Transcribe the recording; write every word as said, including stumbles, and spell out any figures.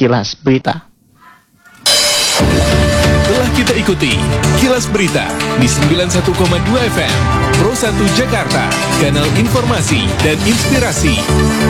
Kilas Berita. Telah kita ikuti Kilas Berita di sembilan puluh satu koma dua F M Pro satu Jakarta, kanal informasi dan inspirasi.